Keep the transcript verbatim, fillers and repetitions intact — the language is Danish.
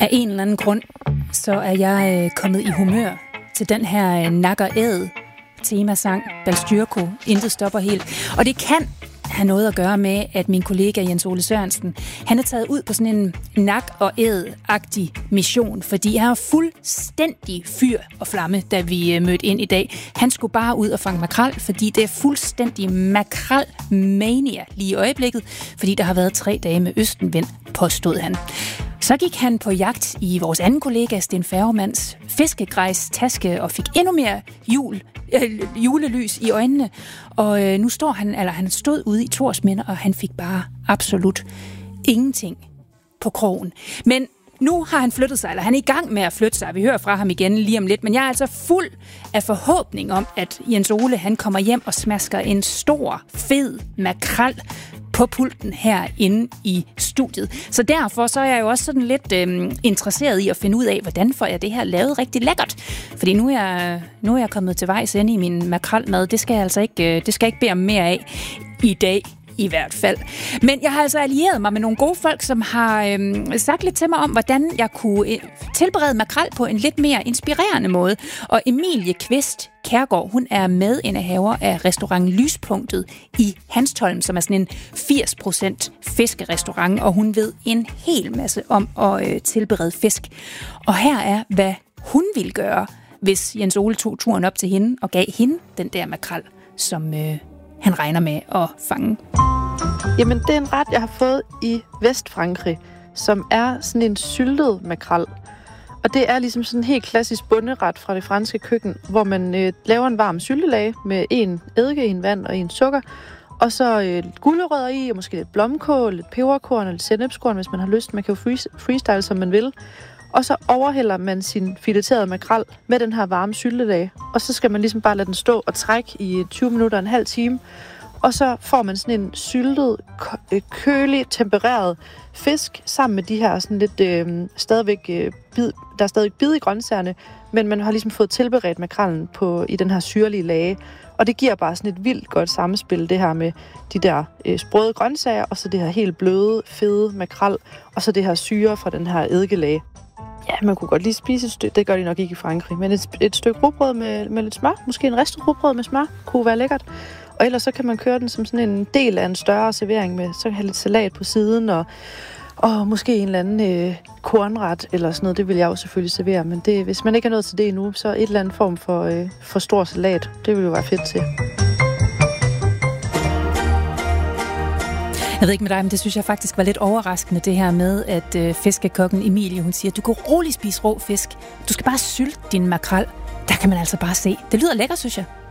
Af en eller anden grund, så er jeg kommet i humør til den her nak og æd temasang, Balstyrko, Intet stopper helt. Og det kan have noget at gøre med, at min kollega Jens Ole Sørensen, han er taget ud på sådan en nak og æd-agtig mission, fordi han er fuldstændig fyr og flamme, da vi mødte ind i dag. Han skulle bare ud og fange makrel, fordi det er fuldstændig makrel-mania lige i øjeblikket, fordi der har været tre dage med østenvind, påstod han. Så gik han på jagt i vores anden kollega, Sten Færgemanns fiskegrejs taske og fik endnu mere jul, øh, julelys i øjnene. Og øh, nu står han, eller han stod ude i Thorsminde, og han fik bare absolut ingenting på krogen. Men nu har han flyttet sig, eller han er i gang med at flytte sig. Vi hører fra ham igen lige om lidt, men jeg er altså fuld af forhåbning om, at Jens Ole han kommer hjem og smasker en stor, fed makrel på pulten herinde i studiet. Så derfor så er jeg jo også sådan lidt øh, interesseret i at finde ud af, hvordan får jeg det her lavet rigtig lækkert. Fordi nu er jeg, nu er jeg kommet til vejs ende i min makrelmad. Det skal jeg altså ikke, det skal jeg ikke bede om mere af i dag. I hvert fald. Men jeg har altså allieret mig med nogle gode folk, som har øhm, sagt lidt til mig om, hvordan jeg kunne øh, tilberede makrel på en lidt mere inspirerende måde. Og Emilie Kvist Kærgaard, hun er medindehaver af restaurant Lyspunktet i Hanstholm, som er sådan en firs procent fiskerestaurant, og hun ved en hel masse om at øh, tilberede fisk. Og her er, hvad hun ville gøre, hvis Jens Ole tog turen op til hende og gav hende den der makrel, som øh, han regner med at fange. Jamen, det er en ret, jeg har fået i Vestfrankrig, som er sådan en syltet makrel. Og det er ligesom sådan en helt klassisk bonderet fra det franske køkken, hvor man øh, laver en varm syltelage med en eddike, en vand og en sukker, og så øh, gulerødder i, og måske lidt blomkål, lidt peberkorn og lidt sennepskorn, hvis man har lyst. Man kan jo freestyle, som man vil. Og så overhælder man sin fileterede makrel med den her varme syltelage. Og så skal man ligesom bare lade den stå og trække i tyve minutter, en halv time. Og så får man sådan en syltet, kølig, tempereret fisk sammen med de her sådan lidt øh, stadigvæk øh, bid, der er stadig bid i grøntsagerne, men man har ligesom fået tilberedt makrellen på i den her syrlige lage. Og det giver bare sådan et vildt godt samspil, det her med de der øh, sprøde grøntsager, og så det her helt bløde, fede makrel, og så det her syre fra den her eddikelag. Ja, man kunne godt lige spise et stykke, det gør de nok ikke i Frankrig, men et, et stykke rugbrød med, med lidt smør, måske en ristet rugbrød med smør, kunne være lækkert. Og ellers så kan man køre den som sådan en del af en større servering med, så kan have lidt salat på siden, og, og måske en eller anden øh, kornret eller sådan noget, det vil jeg jo selvfølgelig servere, men det, hvis man ikke er nået til det endnu, så et eller andet form for, øh, for stor salat, det vil jo være fedt til. Jeg ved ikke med dig, men det synes jeg faktisk var lidt overraskende, det her med, at øh, fiskekokken Emilie, hun siger, du kan roligt spise rå fisk. Du skal bare sylte din makrel. Der kan man altså bare se. Det lyder lækkert, synes jeg.